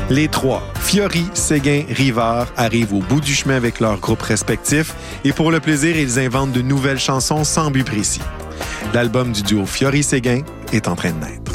Les trois, Fiori, Séguin, Rivard, arrivent au bout du chemin avec leurs groupes respectifs et pour le plaisir, ils inventent de nouvelles chansons sans but précis. L'album du duo Fiori-Séguin est en train de naître.